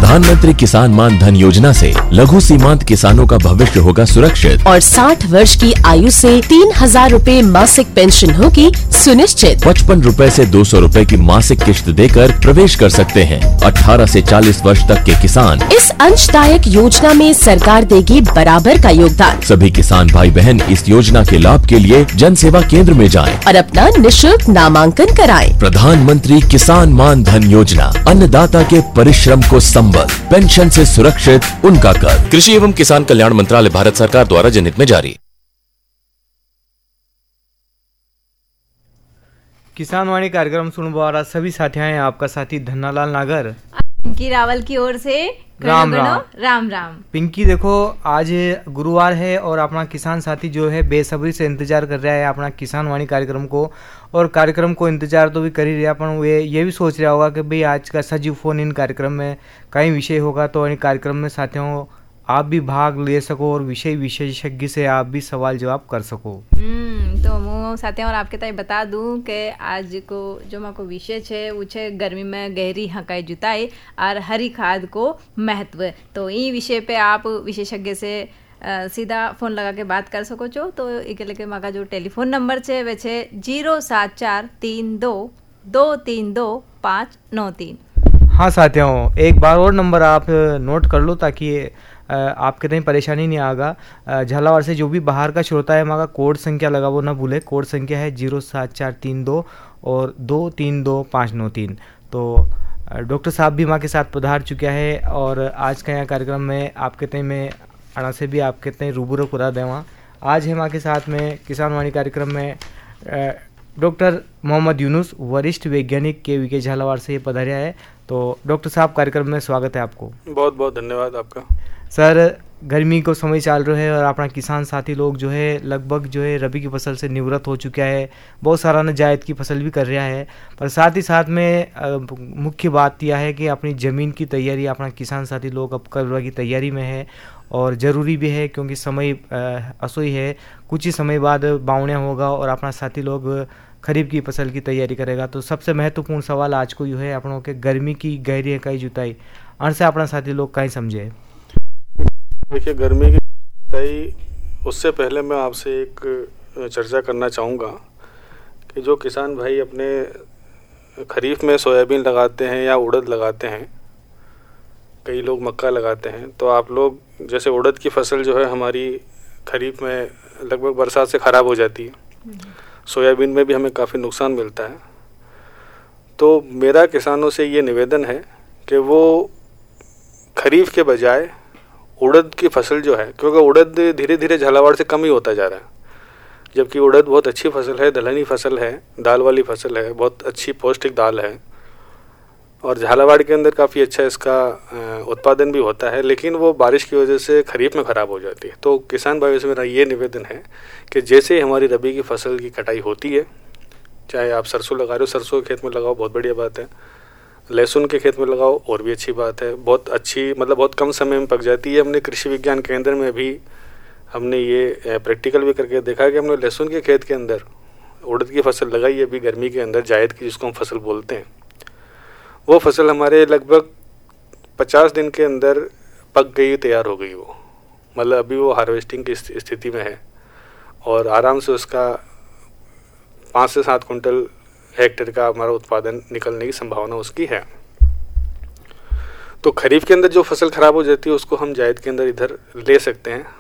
प्रधानमंत्री किसान मान धन योजना से लघु सीमांत किसानों का भविष्य होगा सुरक्षित और 60 वर्ष की आयु से 3,000 रूपए मासिक पेंशन होगी सुनिश्चित। 55 रूपए से 200 रूपए की मासिक किश्त देकर प्रवेश कर सकते हैं। 18 से 40 वर्ष तक के किसान इस अंशदायक योजना में सरकार देगी बराबर का योगदान। सभी किसान भाई बहन इस योजना के लाभ के लिए जन सेवा केंद्र में जाएं और अपना निशुल्क नामांकन कराएं। प्रधानमंत्री किसान मान धन योजना, अन्नदाता के परिश्रम को संबल, पेंशन से सुरक्षित उनका कर। कृषि एवं किसान कल्याण मंत्रालय, भारत सरकार द्वारा जनहित में जारी। किसान वाणी कार्यक्रम सुनने वाला सभी साथियां हैं, आपका साथी धन्नालाल नागर पिंकी रावल की ओर से राम राम। राम राम। पिंकी देखो, आज गुरुवार है और अपना किसान साथी जो है बेसब्री से इंतजार कर रहा है अपना किसान वाणी कार्यक्रम को, और कार्यक्रम को इंतजार तो भी कर ही रहा, पर ये भी सोच रहा होगा कि भाई आज का सजीव फोन इन कार्यक्रम में कई विषय होगा, तो इन कार्यक्रम में साथियों आप भी भाग ले सको और विषय विशेषज्ञ से आप भी सवाल जवाब कर सको। तो હું સાથે और आपके ताई बता दूं कि आज को जो माको विषय है वो है गर्मी में गहरी हकाई जुताई और हरी खाद को महत्व। तो ये विषय पे आप विशेषज्ञ से सीधा फोन लगा के बात कर सको छो। तो एक लेके माका जो टेलीफोन नंबर है वे है 07432232593। हाँ साथियों, एक बार और नंबर आप नोट कर लो ताकि आपके कहीं परेशानी नहीं आएगा। झालावाड़ से जो भी बाहर का श्रोता है वहाँ का कोड संख्या लगा वो ना भूले। कोड संख्या है 07432 और 232593। तो डॉक्टर साहब भी माँ के साथ पधार चुका है और आज का यहाँ कार्यक्रम में आपके तय में आना से भी आपके तय रूबरू करा दें। वहाँ आज है माँ के साथ में किसान वाणी कार्यक्रम में डॉक्टर मोहम्मद यूनुस, वरिष्ठ वैज्ञानिक के वीके झालावाड़ से पधारिया है। तो डॉक्टर साहब कार्यक्रम में स्वागत है आपको। बहुत बहुत धन्यवाद आपका। सर, गर्मी को समय चल रहा है और अपना किसान साथी लोग जो है लगभग जो है रबी की फसल से निवृत्त हो चुका है, बहुत सारा ने जायद की फसल भी कर रहा है, पर साथ ही साथ में मुख्य बात यह है कि अपनी ज़मीन की तैयारी अपना किसान साथी लोग अब करने की तैयारी में है और ज़रूरी भी है क्योंकि समय असोई है, कुछ ही समय बाद बावणिया होगा और अपना साथी लोग खरीफ की फसल की तैयारी करेगा। तो सबसे महत्वपूर्ण सवाल आज को यू है अपनों के गर्मी की गहरी हकाई जुताई अनसे अपना साथी लोग कहीं समझे। देखिए, गर्मी की जुताई उससे पहले मैं आपसे एक चर्चा करना चाहूँगा कि जो किसान भाई अपने खरीफ में सोयाबीन लगाते हैं या उड़द लगाते हैं, कई लोग मक्का लगाते हैं, तो आप लोग जैसे उड़द की फसल जो है हमारी खरीफ में लगभग बरसात से ख़राब हो जाती है, सोयाबीन में भी हमें काफ़ी नुकसान मिलता है। तो मेरा किसानों से ये निवेदन है कि वो खरीफ के बजाय उड़द की फसल जो है, क्योंकि उड़द धीरे धीरे झालावाड़ से कम ही होता जा रहा है, जबकि उड़द बहुत अच्छी फसल है, दलहनी फसल है, दाल वाली फसल है, बहुत अच्छी पौष्टिक दाल है और झालावाड़ के अंदर काफ़ी अच्छा इसका उत्पादन भी होता है, लेकिन वो बारिश की वजह से खरीफ में ख़राब हो जाती है। तो किसान भाइयों से मेरा ये निवेदन है कि जैसे ही हमारी रबी की फसल की कटाई होती है, चाहे आप सरसों लगा रहे हो, सरसों के खेत में लगाओ, बहुत बढ़िया बात है, लहसुन के खेत में लगाओ और भी अच्छी बात है, बहुत अच्छी मतलब बहुत कम समय में पक जाती है। हमने कृषि विज्ञान केंद्र में भी हमने ये प्रैक्टिकल भी करके देखा कि हमने लहसुन के खेत के अंदर उड़द की फसल लगाई है अभी गर्मी के अंदर, जायद की जिसको हम फसल बोलते हैं, वो फसल हमारे लगभग 50 दिन के अंदर पक गई, तैयार हो गई, वो मतलब अभी वो हार्वेस्टिंग की स्थिति में है और आराम से उसका 5 से 7 कुंटल हेक्टेयर का हमारा उत्पादन निकलने की संभावना उसकी है। तो खरीफ के अंदर जो फसल खराब हो जाती है उसको हम जायद के अंदर इधर ले सकते हैं